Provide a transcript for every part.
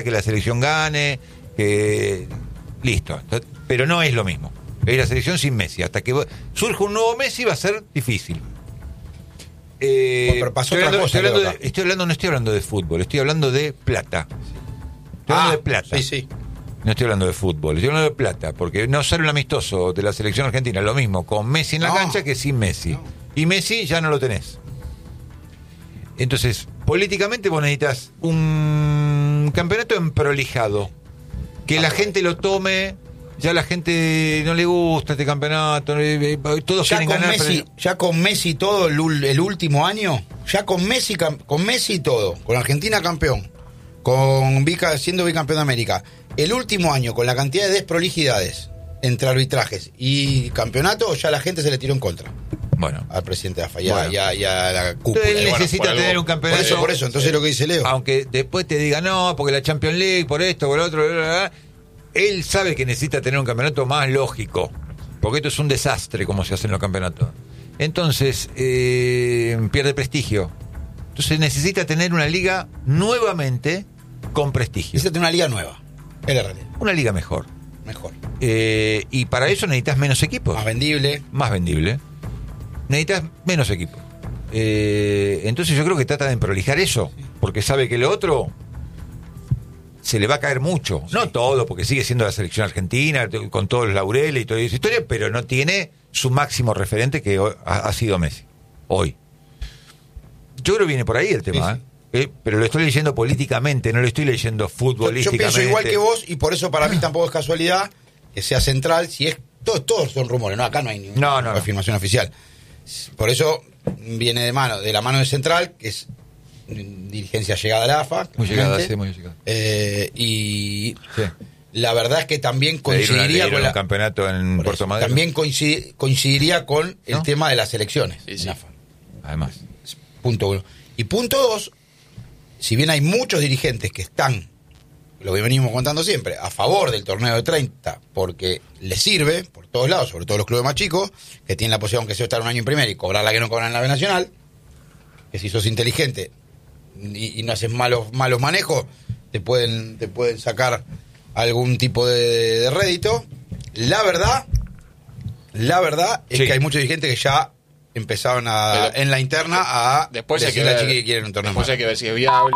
que la selección gane, que listo, pero no es lo mismo. Es la selección sin Messi. Hasta que surja un nuevo Messi va a ser difícil. Pero pasó otra cosa. No estoy hablando de fútbol, estoy hablando de plata. Estoy hablando de plata. Sí. No estoy hablando de fútbol, estoy hablando de plata, porque no sale un amistoso de la selección argentina, lo mismo con Messi en la cancha que sin Messi. Y Messi ya no lo tenés. Entonces, políticamente vos necesitas un campeonato emprolijado, que la gente lo tome. Ya a la gente no le gusta este campeonato, todos quieren ganar. Messi, ya con Messi todo el último año, ya con Messi todo, con Argentina campeón, siendo bicampeón de América, el último año con la cantidad de desprolijidades entre arbitrajes y campeonato, ya la gente se le tiró en contra. Bueno, al presidente de AFA y a la cúpula. Él necesita tener un campeonato. Por eso, entonces lo que dice Leo. Aunque después te diga no, porque la Champions League, por esto, por lo otro, bla, bla, bla. Él sabe que necesita tener un campeonato más lógico, porque esto es un desastre como se hacen los campeonatos. Entonces, pierde prestigio. Entonces necesita tener una liga nuevamente con prestigio. Necesita tener una liga nueva, es la realidad. Una liga mejor. Y para eso necesitas menos equipos. Más vendible. Necesitas menos equipos. Entonces yo creo que trata de prolijar eso, porque sabe que lo otro se le va a caer mucho. Sí. No todo, porque sigue siendo la selección argentina, con todos los laureles y toda esa historia, pero no tiene su máximo referente, que ha sido Messi, hoy. Yo creo que viene por ahí el tema, sí. Pero lo estoy leyendo políticamente, no lo estoy leyendo futbolísticamente. Yo pienso igual que vos, y por eso para mí tampoco es casualidad que sea central, si es... Todos son rumores, ¿no? Acá no hay ninguna afirmación oficial. Por eso viene de la mano de central, que es dirigencia llegada a la AFA. Muy llegada. Y la verdad es que también coincidiría con el campeonato en Puerto Madero. También coincidiría con el tema de las elecciones. Sí. Además. Punto 1. Y punto 2, si bien hay muchos dirigentes que están, lo que venimos contando siempre, a favor del torneo de 30, porque les sirve por todos lados, sobre todo los clubes más chicos, que tienen la posibilidad, aunque sea estar un año en primera y cobrar la que no cobran en la B Nacional, que si sos inteligente y no haces malos manejos, te pueden sacar algún tipo de rédito. La verdad es que hay muchos dirigentes que ya empezaron en la interna a después decir a la chiqui que quieren un torneo más. Después hay que ver si es viable.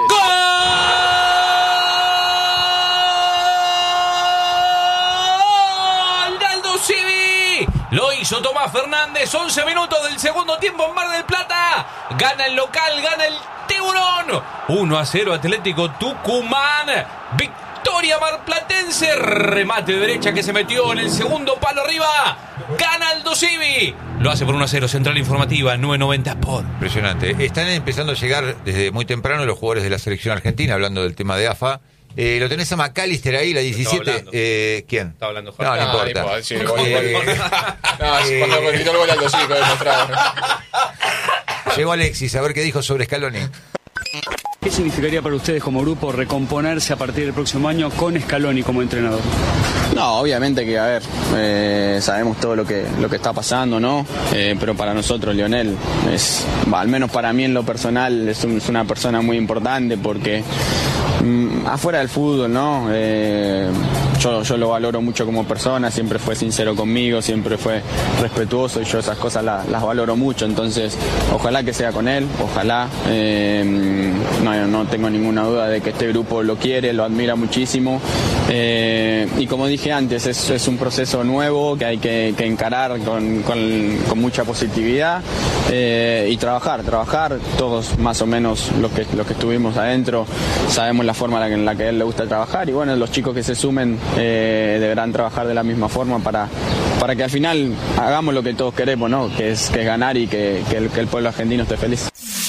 Lo hizo Tomás Fernández, 11 minutos del segundo tiempo en Mar del Plata. Gana el local, gana el Tiburón. 1-0 Atlético Tucumán. Victoria marplatense. Remate de derecha que se metió en el segundo palo arriba. Gana Aldo Civi. Lo hace por 1-0. Central Informativa, 990 por. Impresionante. Están empezando a llegar desde muy temprano los jugadores de la selección argentina, hablando del tema de AFA. Lo tenés a McAllister ahí, la 17. ¿Quién? Está hablando Jorge. No importa. Sí, cuando gritó el gol Aldo Civi, llegó Alexis, a ver qué dijo sobre Scaloni. ¿Qué significaría para ustedes como grupo recomponerse a partir del próximo año con Scaloni como entrenador? No, obviamente que, a ver, sabemos todo lo que está pasando, ¿no? Pero para nosotros Lionel al menos para mí en lo personal, es una persona muy importante porque afuera del fútbol, ¿no? Yo lo valoro mucho como persona, siempre fue sincero conmigo, siempre fue respetuoso y yo esas cosas las valoro mucho, entonces ojalá que sea con él, ojalá, no tengo ninguna duda de que este grupo lo quiere, lo admira muchísimo, y como dije antes, es un proceso nuevo que hay que encarar con mucha positividad, y trabajar, todos más o menos los que estuvimos adentro sabemos la forma en la que a él le gusta trabajar, y bueno, los chicos que se sumen deberán trabajar de la misma forma para que al final hagamos lo que todos queremos, ¿no? Que es ganar y que el pueblo argentino esté feliz.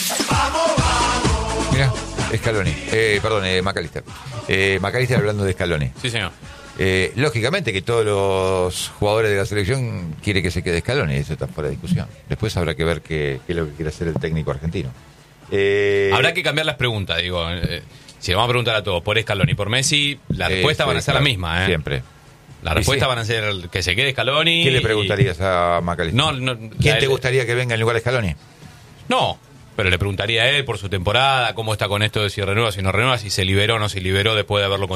Mirá, Scaloni, McAllister. McAllister hablando de Scaloni. Sí, señor. Lógicamente que todos los jugadores de la selección quieren que se quede Scaloni, eso está fuera de discusión. Después habrá que ver qué es lo que quiere hacer el técnico argentino. Habrá que cambiar las preguntas, digo. Si le vamos a preguntar a todos por Scaloni y por Messi, la respuesta van a ser la misma, Siempre. La respuesta van a ser que se quede Scaloni. ¿Qué le preguntarías a McAllister? No, ¿Quién te gustaría que venga en lugar de Scaloni? No, Pero le preguntaría a él por su temporada, cómo está con esto de si renueva, si no renueva, si se liberó o no se liberó después de haberlo